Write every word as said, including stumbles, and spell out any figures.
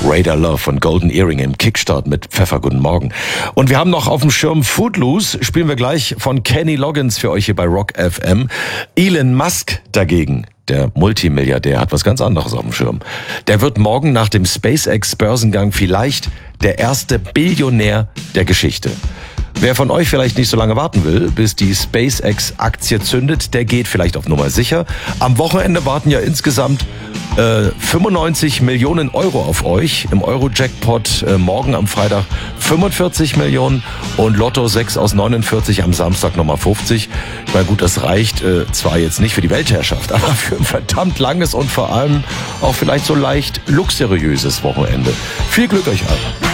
Radar Love von Golden Earring im Kickstart mit Pfeffer. Guten Morgen. Und wir haben noch auf dem Schirm Footloose, spielen wir gleich von Kenny Loggins für euch hier bei Rock F M. Elon Musk dagegen, der Multimilliardär, hat was ganz anderes auf dem Schirm. Der wird morgen nach dem SpaceX-Börsengang vielleicht der erste Billionär der Geschichte. Wer von euch vielleicht nicht so lange warten will, bis die SpaceX-Aktie zündet, der geht vielleicht auf Nummer sicher. Am Wochenende warten ja insgesamt äh, fünfundneunzig Millionen Euro auf euch. Im Euro-Jackpot äh, morgen am Freitag fünfundvierzig Millionen und Lotto sechs aus neunundvierzig am Samstag nochmal fünfzig. Ich meine, gut, das reicht äh, zwar jetzt nicht für die Weltherrschaft, aber für ein verdammt langes und vor allem auch vielleicht so leicht luxuriöses Wochenende. Viel Glück euch allen.